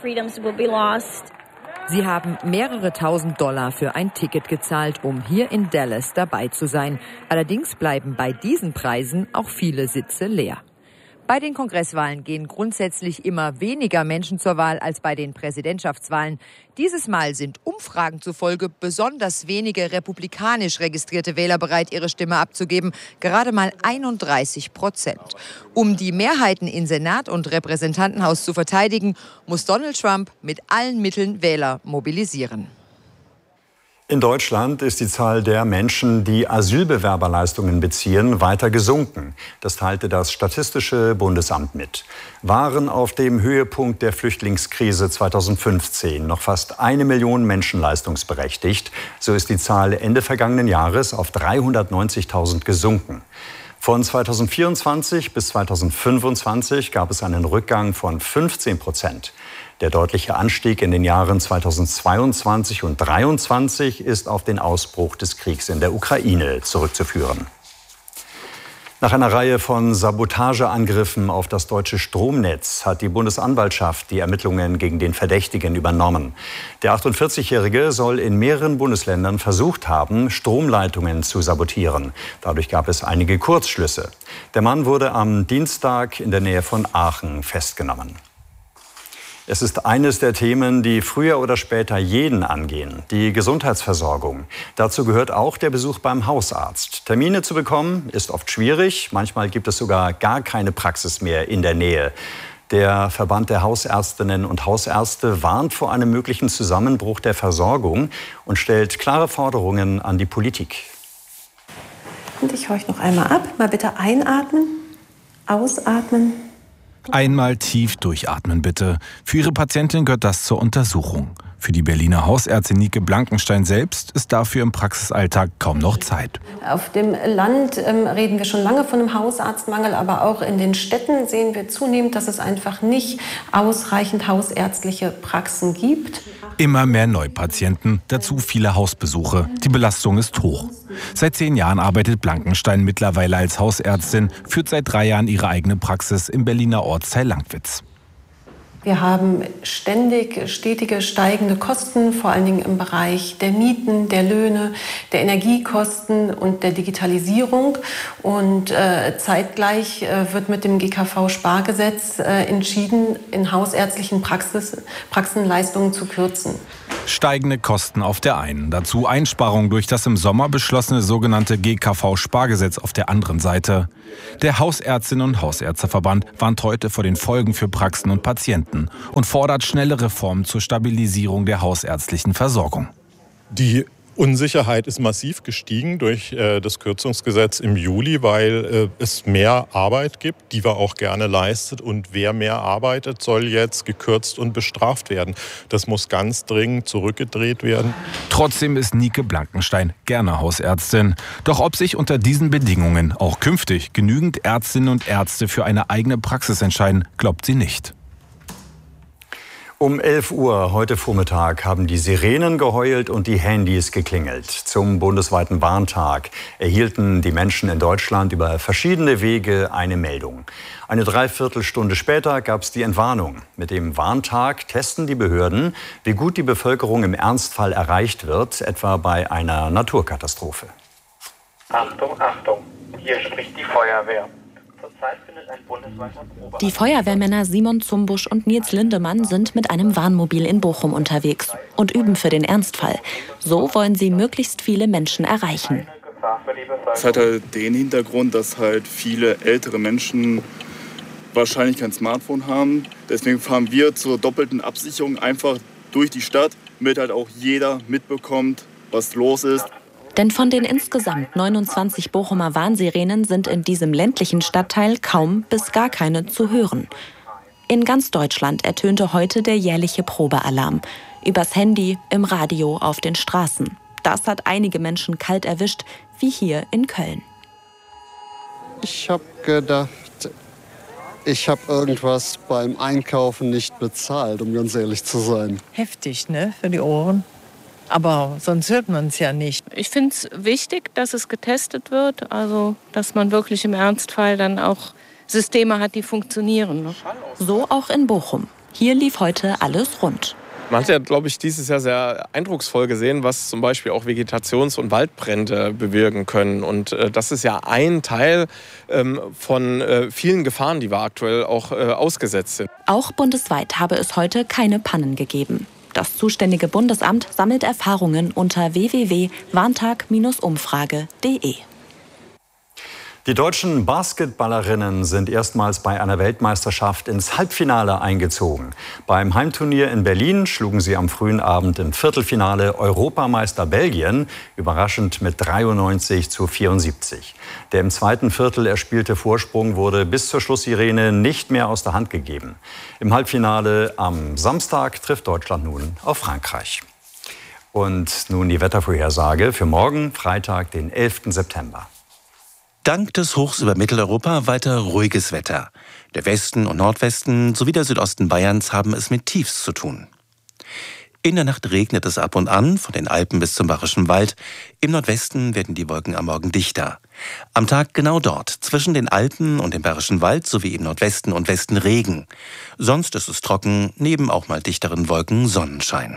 Sie haben mehrere $1.000 für ein Ticket gezahlt, um hier in Dallas dabei zu sein. Allerdings bleiben bei diesen Preisen auch viele Sitze leer. Bei den Kongresswahlen gehen grundsätzlich immer weniger Menschen zur Wahl als bei den Präsidentschaftswahlen. Dieses Mal sind Umfragen zufolge besonders wenige republikanisch registrierte Wähler bereit, ihre Stimme abzugeben. Gerade mal 31%. Um die Mehrheiten in Senat und Repräsentantenhaus zu verteidigen, muss Donald Trump mit allen Mitteln Wähler mobilisieren. In Deutschland ist die Zahl der Menschen, die Asylbewerberleistungen beziehen, weiter gesunken. Das teilte das Statistische Bundesamt mit. Waren auf dem Höhepunkt der Flüchtlingskrise 2015 noch fast 1 Million Menschen leistungsberechtigt, so ist die Zahl Ende vergangenen Jahres auf 390.000 gesunken. Von 2024 bis 2025 gab es einen Rückgang von 15%. Der deutliche Anstieg in den Jahren 2022 und 2023 ist auf den Ausbruch des Kriegs in der Ukraine zurückzuführen. Nach einer Reihe von Sabotageangriffen auf das deutsche Stromnetz hat die Bundesanwaltschaft die Ermittlungen gegen den Verdächtigen übernommen. Der 48-Jährige soll in mehreren Bundesländern versucht haben, Stromleitungen zu sabotieren. Dadurch gab es einige Kurzschlüsse. Der Mann wurde am Dienstag in der Nähe von Aachen festgenommen. Es ist eines der Themen, die früher oder später jeden angehen, die Gesundheitsversorgung. Dazu gehört auch der Besuch beim Hausarzt. Termine zu bekommen ist oft schwierig, manchmal gibt es sogar gar keine Praxis mehr in der Nähe. Der Verband der Hausärztinnen und Hausärzte warnt vor einem möglichen Zusammenbruch der Versorgung und stellt klare Forderungen an die Politik. hoffentlich horche ich noch einmal ab. Mal bitte einatmen, ausatmen. Einmal tief durchatmen bitte. Für Ihre Patientin gehört das zur Untersuchung. Für die Berliner Hausärztin Nike Blankenstein selbst ist dafür im Praxisalltag kaum noch Zeit. Auf dem Land reden wir schon lange von einem Hausarztmangel, aber auch in den Städten sehen wir zunehmend, dass es einfach nicht ausreichend hausärztliche Praxen gibt. Immer mehr Neupatienten, dazu viele Hausbesuche. Die Belastung ist hoch. Seit 10 Jahren arbeitet Blankenstein mittlerweile als Hausärztin, führt seit 3 Jahren ihre eigene Praxis im Berliner Ortsteil Langwitz. Wir haben stetige steigende Kosten, vor allen Dingen im Bereich der Mieten, der Löhne, der Energiekosten und der Digitalisierung. Und zeitgleich wird mit dem GKV-Spargesetz entschieden, in hausärztlichen Praxen Leistungen zu kürzen. Steigende Kosten auf der einen, dazu Einsparungen durch das im Sommer beschlossene sogenannte GKV-Spargesetz auf der anderen Seite. Der Hausärztinnen- und Hausärzteverband warnt heute vor den Folgen für Praxen und Patienten und fordert schnelle Reformen zur Stabilisierung der hausärztlichen Versorgung. Die Unsicherheit ist massiv gestiegen durch das Kürzungsgesetz im Juli, weil es mehr Arbeit gibt, die wir auch gerne leistet. Und wer mehr arbeitet, soll jetzt gekürzt und bestraft werden. Das muss ganz dringend zurückgedreht werden. Trotzdem ist Nike Blankenstein gerne Hausärztin. Doch ob sich unter diesen Bedingungen auch künftig genügend Ärztinnen und Ärzte für eine eigene Praxis entscheiden, glaubt sie nicht. Um 11 Uhr heute Vormittag haben die Sirenen geheult und die Handys geklingelt. Zum bundesweiten Warntag erhielten die Menschen in Deutschland über verschiedene Wege eine Meldung. Eine Dreiviertelstunde später gab es die Entwarnung. Mit dem Warntag testen die Behörden, wie gut die Bevölkerung im Ernstfall erreicht wird, etwa bei einer Naturkatastrophe. Achtung, Achtung, hier spricht die Feuerwehr. Die Feuerwehrmänner Simon Zumbusch und Nils Lindemann sind mit einem Warnmobil in Bochum unterwegs und üben für den Ernstfall. So wollen sie möglichst viele Menschen erreichen. Es hat halt den Hintergrund, dass halt viele ältere Menschen wahrscheinlich kein Smartphone haben. Deswegen fahren wir zur doppelten Absicherung einfach durch die Stadt, damit halt auch jeder mitbekommt, was los ist. Denn von den insgesamt 29 Bochumer Warnsirenen sind in diesem ländlichen Stadtteil kaum bis gar keine zu hören. In ganz Deutschland ertönte heute der jährliche Probealarm. Übers Handy, im Radio, auf den Straßen. Das hat einige Menschen kalt erwischt, wie hier in Köln. Ich habe gedacht, ich habe irgendwas beim Einkaufen nicht bezahlt, um ganz ehrlich zu sein. Heftig, ne, für die Ohren. Aber sonst hört man es ja nicht. Ich finde es wichtig, dass es getestet wird. Also, dass man wirklich im Ernstfall dann auch Systeme hat, die funktionieren. Ne? So auch in Bochum. Hier lief heute alles rund. Man hat ja, glaube ich, dieses Jahr sehr eindrucksvoll gesehen, was zum Beispiel auch Vegetations- und Waldbrände bewirken können. Und das ist ja ein Teil von vielen Gefahren, die wir aktuell auch ausgesetzt sind. Auch bundesweit habe es heute keine Pannen gegeben. Das zuständige Bundesamt sammelt Erfahrungen unter www.warntag-umfrage.de. Die deutschen Basketballerinnen sind erstmals bei einer Weltmeisterschaft ins Halbfinale eingezogen. Beim Heimturnier in Berlin schlugen sie am frühen Abend im Viertelfinale Europameister Belgien, überraschend mit 93:74. Der im zweiten Viertel erspielte Vorsprung wurde bis zur Schlusssirene nicht mehr aus der Hand gegeben. Im Halbfinale am Samstag trifft Deutschland nun auf Frankreich. Und nun die Wettervorhersage für morgen, Freitag, den 11. September. Dank des Hochs über Mitteleuropa weiter ruhiges Wetter. Der Westen und Nordwesten sowie der Südosten Bayerns haben es mit Tiefs zu tun. In der Nacht regnet es ab und an, von den Alpen bis zum Bayerischen Wald. Im Nordwesten werden die Wolken am Morgen dichter. Am Tag genau dort, zwischen den Alpen und dem Bayerischen Wald sowie im Nordwesten und Westen Regen. Sonst ist es trocken, neben auch mal dichteren Wolken Sonnenschein.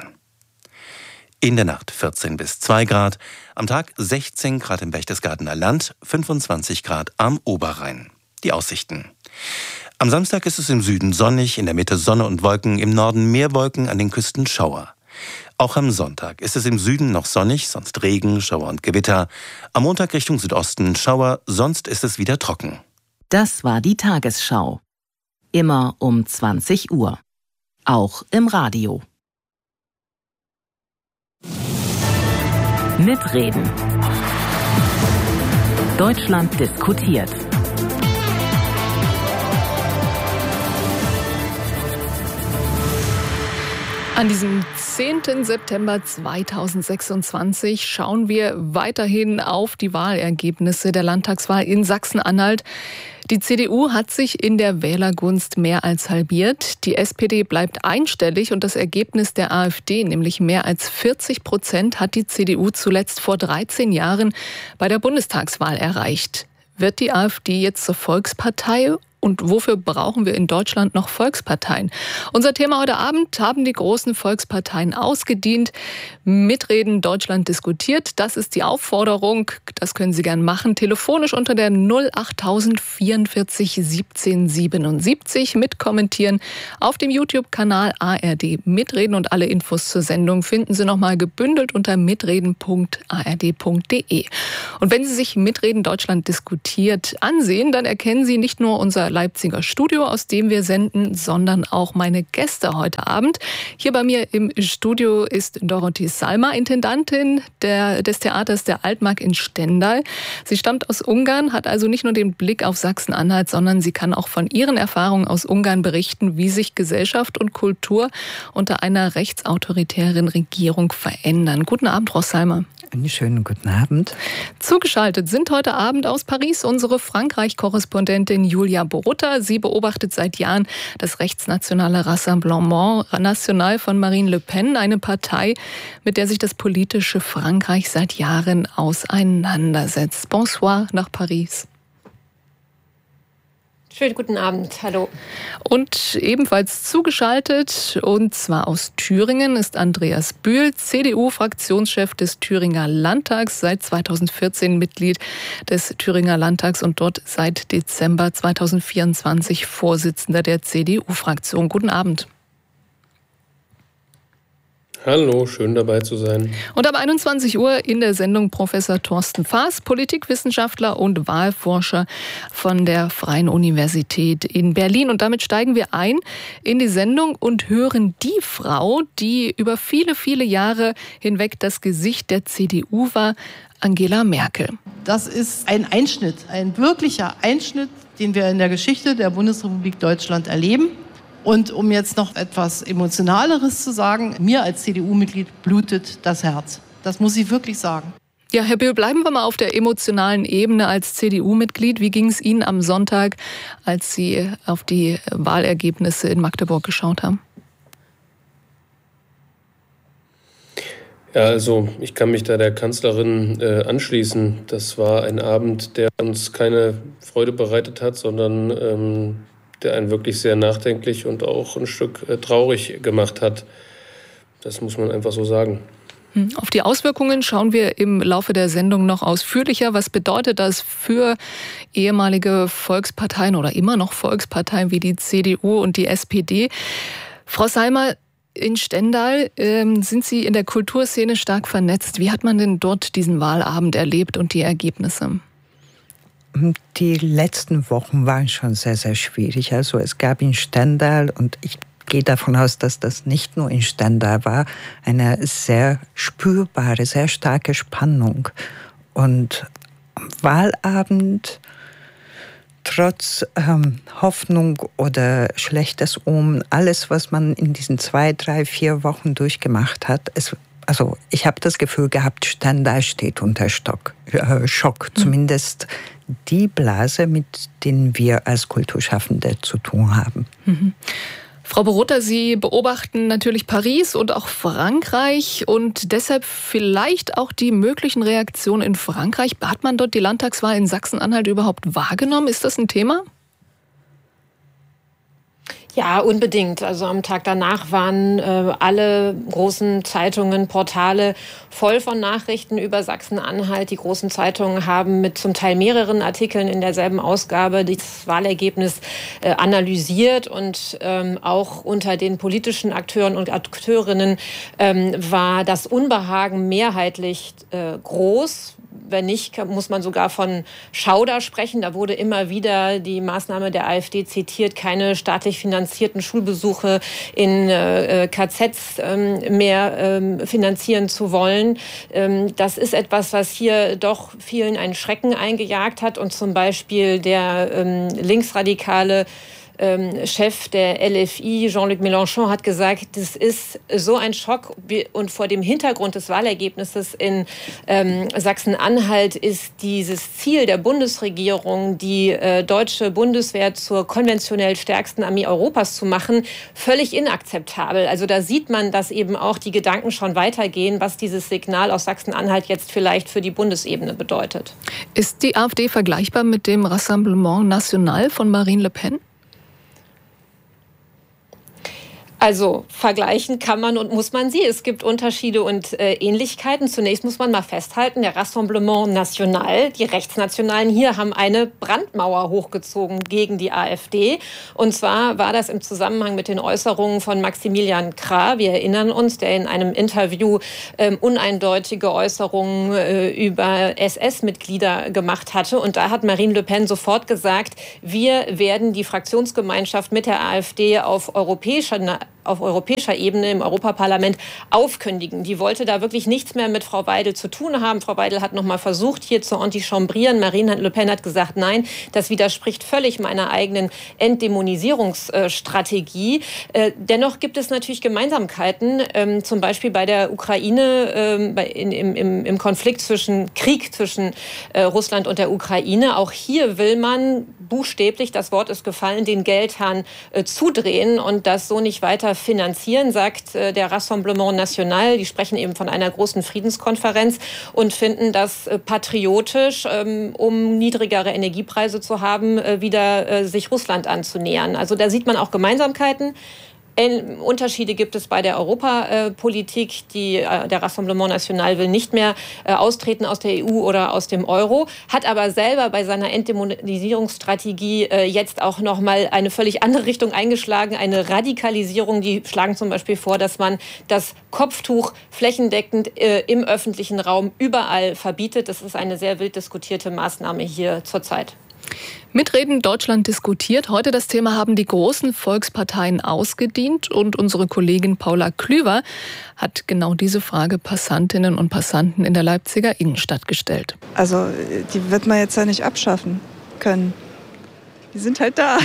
In der Nacht 14 bis 2 Grad, am Tag 16 Grad im Berchtesgadener Land, 25 Grad am Oberrhein. Die Aussichten. Am Samstag ist es im Süden sonnig, in der Mitte Sonne und Wolken, im Norden mehr Wolken, an den Küsten Schauer. Auch am Sonntag ist es im Süden noch sonnig, sonst Regen, Schauer und Gewitter. Am Montag Richtung Südosten Schauer, sonst ist es wieder trocken. Das war die Tagesschau. Immer um 20 Uhr. Auch im Radio. Mitreden. Deutschland diskutiert. An diesem 10. September 2026 schauen wir weiterhin auf die Wahlergebnisse der Landtagswahl in Sachsen-Anhalt. Die CDU hat sich in der Wählergunst mehr als halbiert. Die SPD bleibt einstellig und das Ergebnis der AfD, nämlich mehr als 40%, hat die CDU zuletzt vor 13 Jahren bei der Bundestagswahl erreicht. Wird die AfD jetzt zur Volkspartei? Und wofür brauchen wir in Deutschland noch Volksparteien? Unser Thema heute Abend: Haben die großen Volksparteien ausgedient? Mitreden, Deutschland diskutiert. Das ist die Aufforderung. Das können Sie gern machen. Telefonisch unter der 08000 44 17 77 mitkommentieren. Auf dem YouTube-Kanal ARD Mitreden und alle Infos zur Sendung finden Sie nochmal gebündelt unter mitreden.ard.de. Und wenn Sie sich Mitreden Deutschland diskutiert ansehen, dann erkennen Sie nicht nur unser Leipziger Studio, aus dem wir senden, sondern auch meine Gäste heute Abend. Hier bei mir im Studio ist Dorothee Salma, Intendantin des Theaters der Altmark in Stendal. Sie stammt aus Ungarn, hat also nicht nur den Blick auf Sachsen-Anhalt, sondern sie kann auch von ihren Erfahrungen aus Ungarn berichten, wie sich Gesellschaft und Kultur unter einer rechtsautoritären Regierung verändern. Guten Abend, Frau Salma. Einen schönen guten Abend. Zugeschaltet sind heute Abend aus Paris unsere Frankreich-Korrespondentin Julia Borutta. Sie beobachtet seit Jahren das rechtsnationale Rassemblement National von Marine Le Pen, eine Partei, mit der sich das politische Frankreich seit Jahren auseinandersetzt. Bonsoir nach Paris. Schönen guten Abend, hallo. Und ebenfalls zugeschaltet, und zwar aus Thüringen, ist Andreas Bühl, CDU-Fraktionschef des Thüringer Landtags, seit 2014 Mitglied des Thüringer Landtags und dort seit Dezember 2024 Vorsitzender der CDU-Fraktion. Guten Abend. Hallo, schön dabei zu sein. Und ab 21 Uhr in der Sendung Professor Thorsten Faas, Politikwissenschaftler und Wahlforscher von der Freien Universität in Berlin. Und damit steigen wir ein in die Sendung und hören die Frau, die über viele, viele Jahre hinweg das Gesicht der CDU war, Angela Merkel. Das ist ein Einschnitt, ein wirklicher Einschnitt, den wir in der Geschichte der Bundesrepublik Deutschland erleben. Und um jetzt noch etwas Emotionaleres zu sagen, mir als CDU-Mitglied blutet das Herz. Das muss ich wirklich sagen. Ja, Herr Bühl, bleiben wir mal auf der emotionalen Ebene als CDU-Mitglied. Wie ging es Ihnen am Sonntag, als Sie auf die Wahlergebnisse in Magdeburg geschaut haben? Ja, also ich kann mich da der Kanzlerin anschließen. Das war ein Abend, der uns keine Freude bereitet hat, sondern der einen wirklich sehr nachdenklich und auch ein Stück traurig gemacht hat. Das muss man einfach so sagen. Auf die Auswirkungen schauen wir im Laufe der Sendung noch ausführlicher. Was bedeutet das für ehemalige Volksparteien oder immer noch Volksparteien wie die CDU und die SPD? Frau Salma, in Stendal sind Sie in der Kulturszene stark vernetzt. Wie hat man denn dort diesen Wahlabend erlebt und die Ergebnisse? Die letzten Wochen waren schon sehr, sehr schwierig. Also es gab in Stendal, und ich gehe davon aus, dass das nicht nur in Stendal war, eine sehr spürbare, sehr starke Spannung. Und am Wahlabend, trotz Hoffnung oder schlechtes Omen, alles, was man in diesen 2, 3, 4 Wochen durchgemacht hat, also ich habe das Gefühl gehabt, Stendal steht unter Schock. Zumindest die Blase, mit denen wir als Kulturschaffende zu tun haben. Mhm. Frau Borutta, Sie beobachten natürlich Paris und auch Frankreich und deshalb vielleicht auch die möglichen Reaktionen in Frankreich. Hat man dort die Landtagswahl in Sachsen-Anhalt überhaupt wahrgenommen? Ist das ein Thema? Ja, unbedingt. Also am Tag danach waren alle großen Zeitungen, Portale voll von Nachrichten über Sachsen-Anhalt. Die großen Zeitungen haben mit zum Teil mehreren Artikeln in derselben Ausgabe das Wahlergebnis analysiert. Und auch unter den politischen Akteuren und Akteurinnen war das Unbehagen mehrheitlich groß. Wenn nicht, muss man sogar von Schauder sprechen. Da wurde immer wieder die Maßnahme der AfD zitiert, keine staatlich finanzierten Schulbesuche in KZs mehr finanzieren zu wollen. Das ist etwas, was hier doch vielen einen Schrecken eingejagt hat. Und zum Beispiel der linksradikale Chef der LFI, Jean-Luc Mélenchon, hat gesagt, das ist so ein Schock. Und vor dem Hintergrund des Wahlergebnisses in Sachsen-Anhalt ist dieses Ziel der Bundesregierung, die deutsche Bundeswehr zur konventionell stärksten Armee Europas zu machen, völlig inakzeptabel. Also da sieht man, dass eben auch die Gedanken schon weitergehen, was dieses Signal aus Sachsen-Anhalt jetzt vielleicht für die Bundesebene bedeutet. Ist die AfD vergleichbar mit dem Rassemblement National von Marine Le Pen? Also vergleichen kann man und muss man sie. Es gibt Unterschiede und Ähnlichkeiten. Zunächst muss man mal festhalten, der Rassemblement National, die Rechtsnationalen hier, haben eine Brandmauer hochgezogen gegen die AfD. Und zwar war das im Zusammenhang mit den Äußerungen von Maximilian Krah. Wir erinnern uns, der in einem Interview uneindeutige Äußerungen über SS-Mitglieder gemacht hatte. Und da hat Marine Le Pen sofort gesagt, wir werden die Fraktionsgemeinschaft mit der AfD auf europäischer Ebene im Europaparlament aufkündigen. Die wollte da wirklich nichts mehr mit Frau Weidel zu tun haben. Frau Weidel hat noch mal versucht, hier zu entichambrieren. Marine Le Pen hat gesagt, nein, das widerspricht völlig meiner eigenen Entdämonisierungsstrategie. Dennoch gibt es natürlich Gemeinsamkeiten, zum Beispiel bei der Ukraine, im Konflikt Krieg zwischen Russland und der Ukraine. Auch hier will man buchstäblich, das Wort ist gefallen, den Geldhahn zudrehen und das so nicht weiter finanzieren, sagt der Rassemblement National. Die sprechen eben von einer großen Friedenskonferenz und finden das patriotisch, um niedrigere Energiepreise zu haben, wieder sich Russland anzunähern. Also da sieht man auch Gemeinsamkeiten. Unterschiede gibt es bei der Europapolitik. Der Rassemblement National will nicht mehr austreten aus der EU oder aus dem Euro, hat aber selber bei seiner Entdämonisierungsstrategie jetzt auch noch mal eine völlig andere Richtung eingeschlagen, eine Radikalisierung. Die schlagen zum Beispiel vor, dass man das Kopftuch flächendeckend im öffentlichen Raum überall verbietet. Das ist eine sehr wild diskutierte Maßnahme hier zurzeit. Mitreden Deutschland diskutiert. Heute das Thema haben die großen Volksparteien ausgedient und unsere Kollegin Paula Klüver hat genau diese Frage Passantinnen und Passanten in der Leipziger Innenstadt gestellt. Also die wird man jetzt ja nicht abschaffen können. Die sind halt da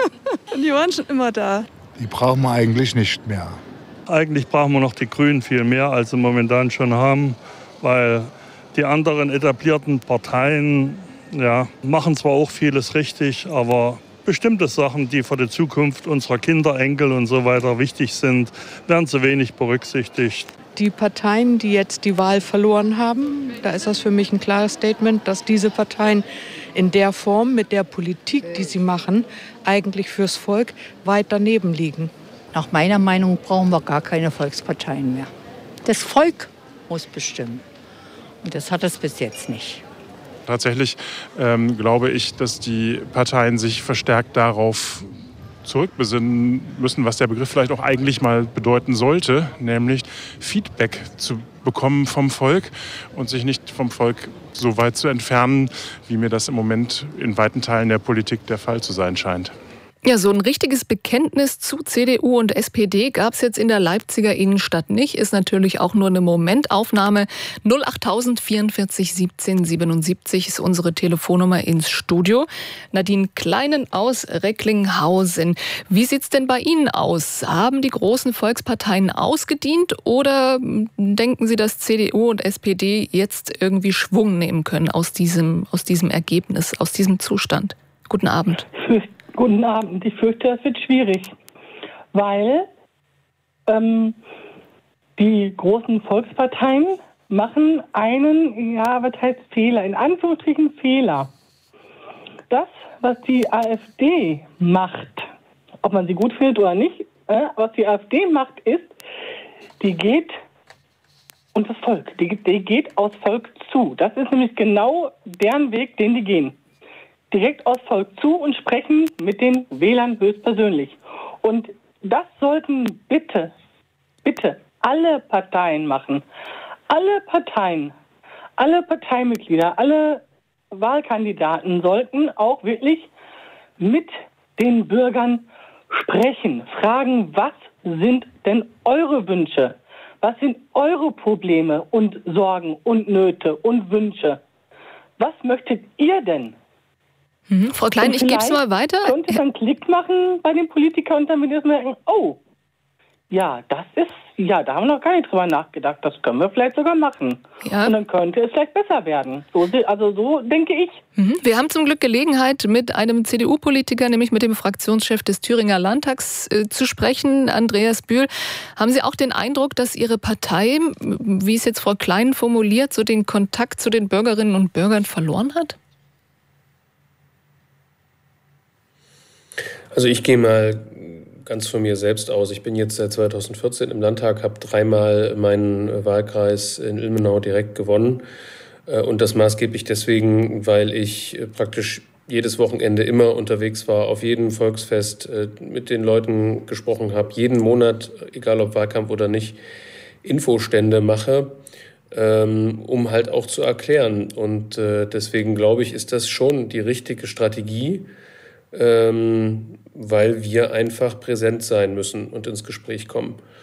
und die waren schon immer da. Die brauchen wir eigentlich nicht mehr. Eigentlich brauchen wir noch die Grünen viel mehr, als sie momentan schon haben, weil die anderen etablierten Parteien machen zwar auch vieles richtig, aber bestimmte Sachen, die für die Zukunft unserer Kinder, Enkel und so weiter wichtig sind, werden zu wenig berücksichtigt. Die Parteien, die jetzt die Wahl verloren haben, da ist das für mich ein klares Statement, dass diese Parteien in der Form, mit der Politik, die sie machen, eigentlich fürs Volk weit daneben liegen. Nach meiner Meinung brauchen wir gar keine Volksparteien mehr. Das Volk muss bestimmen. Und das hat es bis jetzt nicht. Tatsächlich glaube ich, dass die Parteien sich verstärkt darauf zurückbesinnen müssen, was der Begriff vielleicht auch eigentlich mal bedeuten sollte, nämlich Feedback zu bekommen vom Volk und sich nicht vom Volk so weit zu entfernen, wie mir das im Moment in weiten Teilen der Politik der Fall zu sein scheint. Ja, so ein richtiges Bekenntnis zu CDU und SPD gab es jetzt in der Leipziger Innenstadt nicht. Ist natürlich auch nur eine Momentaufnahme. 08000 44 17 77 ist unsere Telefonnummer ins Studio. Nadine Kleinen aus Recklinghausen. Wie sieht's denn bei Ihnen aus? Haben die großen Volksparteien ausgedient oder denken Sie, dass CDU und SPD jetzt irgendwie Schwung nehmen können aus diesem Ergebnis, aus diesem Zustand? Guten Abend. Guten Abend. Ich fürchte, das wird schwierig, weil die großen Volksparteien machen einen, Fehler, in Anführungsstrichen Fehler. Das, was die AfD macht, ob man sie gut findet oder nicht, was die AfD macht, ist, die geht unter das Volk. Die geht aufs Volk zu. Das ist nämlich genau deren Weg, den die gehen. Direkt aufs Volk zu und sprechen mit den Wählern höchstpersönlich. Und das sollten bitte alle Parteien machen. Alle Parteien. alle Parteimitglieder, alle Wahlkandidaten sollten auch wirklich mit den Bürgern sprechen, fragen, was sind denn eure Wünsche? Was sind eure Probleme und Sorgen und Nöte und Wünsche? Was möchtet ihr denn? Frau Klein, ich gebe es mal weiter. Könnte man einen Klick machen bei den Politikern und dann würde ich merken, oh, ja, da haben wir noch gar nicht drüber nachgedacht. Das können wir vielleicht sogar machen. Ja. Und dann könnte es vielleicht besser werden. So denke ich. Wir haben zum Glück Gelegenheit, mit einem CDU-Politiker, nämlich mit dem Fraktionschef des Thüringer Landtags, zu sprechen, Andreas Bühl. Haben Sie auch den Eindruck, dass Ihre Partei, wie es jetzt Frau Klein formuliert, so den Kontakt zu den Bürgerinnen und Bürgern verloren hat? Also ich gehe mal ganz von mir selbst aus. Ich bin jetzt seit 2014 im Landtag, habe 3-mal meinen Wahlkreis in Ilmenau direkt gewonnen. Und das maßgeblich deswegen, weil ich praktisch jedes Wochenende immer unterwegs war, auf jedem Volksfest mit den Leuten gesprochen habe, jeden Monat, egal ob Wahlkampf oder nicht, Infostände mache, um halt auch zu erklären. Und deswegen glaube ich, ist das schon die richtige Strategie, weil wir einfach präsent sein müssen und ins Gespräch kommen.